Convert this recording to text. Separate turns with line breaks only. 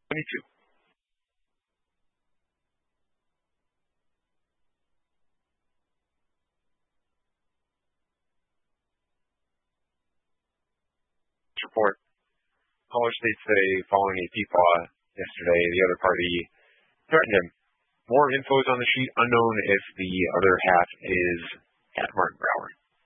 22. Report. Caller states today, following a PFAW yesterday, the other party threatened him. More info is on the sheet, unknown if the other half is at Martin Brower.